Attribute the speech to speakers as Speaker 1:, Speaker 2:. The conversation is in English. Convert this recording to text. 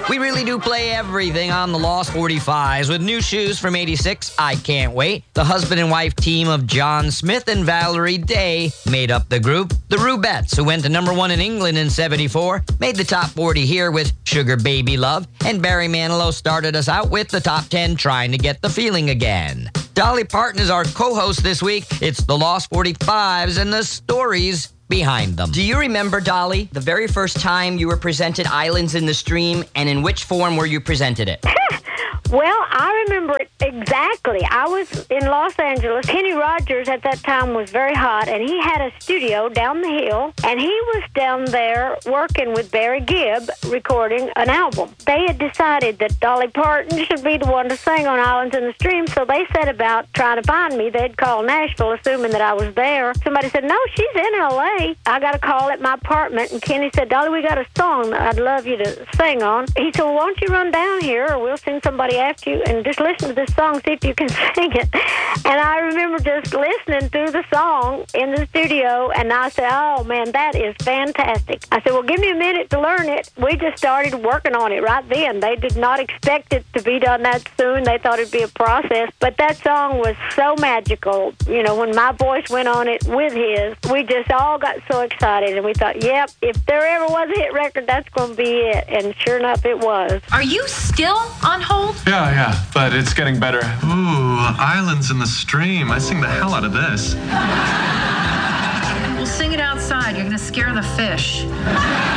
Speaker 1: We really do play everything on the Lost 45s with new shoes from 86, I Can't Wait. The husband and wife team of John Smith and Valerie Day made up the group. The Rubettes, who went to number 1 in England in 74, made the top 40 here with Sugar Baby Love. And Barry Manilow started us out with the top 10, Trying to Get the Feeling Again. Dolly Parton is our co-host this week. It's the Lost 45s and the stories behind them.
Speaker 2: Do you remember, Dolly, the very first time you were presented Islands in the Stream, and in which form were you presented it?
Speaker 3: Well, I remember it exactly. I was in Los Angeles. Kenny Rogers at that time was very hot, and he had a studio down the hill, and he was down there working with Barry Gibb, recording an album. They had decided that Dolly Parton should be the one to sing on Islands in the Stream, so they set about trying to find me. They'd call Nashville, assuming that I was there. Somebody said, no, she's in L.A. I got a call at my apartment, and Kenny said, Dolly, we got a song that I'd love you to sing on. He said, well, why don't you run down here, or we'll send somebody after you, and just listen to this song, see if you can sing it. And I remember just listening to the song in the studio, and I said, oh, man, that is fantastic. I said, well, give me a minute to learn it. We just started working on it right then. They did not expect it to be done that soon. They thought it'd be a process. But that song was so magical. You know, when my voice went on it with his, we just all got so excited, and we thought, yep, if there ever was a hit record, that's going to be it. And sure enough, it was.
Speaker 4: Are you still on hold?
Speaker 5: Yeah, but it's getting better. Ooh, Islands in the Stream. I sing the hell out of this.
Speaker 4: We'll sing it outside. You're going to scare the fish.